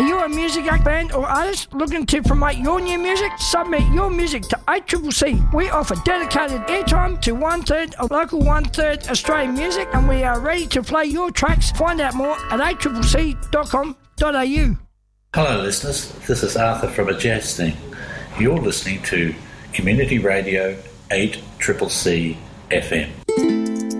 Are you a music act, band or artist looking to promote your new music? Submit your music to ACCC. We offer dedicated airtime to 1/3 of local 1/3 Australian music, and we are ready to play your tracks. Find out more at accc.com.au. Hello listeners, this is Arthur from A Jazz Thing. You're listening to Community Radio 8CCC FM.